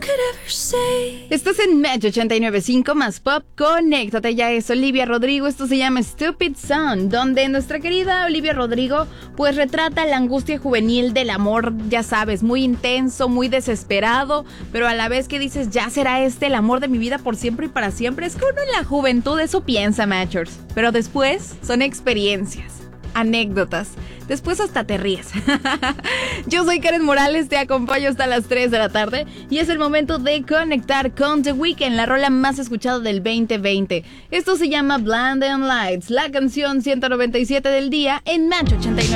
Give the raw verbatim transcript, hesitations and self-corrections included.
Estás en Match ochenta y nueve punto cinco más pop. Conéctate, ya es Olivia Rodrigo. Esto se llama Stupid Son, donde nuestra querida Olivia Rodrigo pues retrata la angustia juvenil del amor, ya sabes, muy intenso, muy desesperado, pero a la vez que dices, ya será este el amor de mi vida por siempre y para siempre. Es que uno en la juventud eso piensa, Matchers, pero después son experiencias, anécdotas, después hasta te ríes. Yo soy Karen Morales, te acompaño hasta las tres de la tarde y es el momento de conectar con The Weeknd, la rola más escuchada del veinte veinte. Esto se llama Blinding Lights, la canción ciento noventa y siete del día en Match ochenta y nueve.